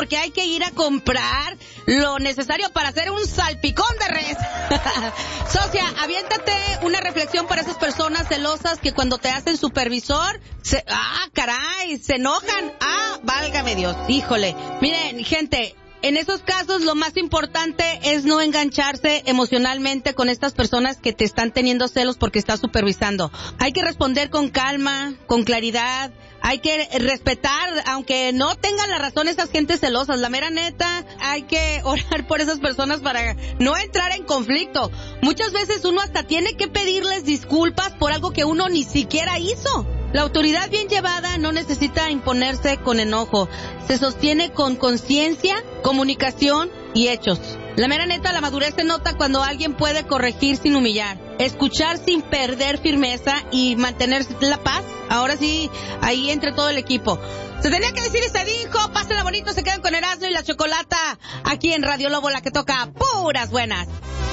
porque hay que ir a comprar lo necesario para hacer un salpicón de res. Socia, aviéntate una reflexión para esas personas celosas que cuando te hacen supervisor, se enojan. Válgame Dios, híjole. Miren, gente, en esos casos lo más importante es no engancharse emocionalmente con estas personas que te están teniendo celos porque estás supervisando. Hay que responder con calma, con claridad. Hay que respetar, aunque no tengan la razón esas gentes celosas. La mera neta, hay que orar por esas personas para no entrar en conflicto. Muchas veces uno hasta tiene que pedirles disculpas por algo que uno ni siquiera hizo. La autoridad bien llevada no necesita imponerse con enojo. Se sostiene con conciencia, comunicación y hechos. La mera neta, la madurez se nota cuando alguien puede corregir sin humillar, escuchar sin perder firmeza y mantener la paz. Ahora sí, ahí entre todo el equipo. Se tenía que decir y se dijo. Pásenla bonito, se quedan con Erasmo y la Chocolata aquí en Radio Lobo, la que toca puras buenas.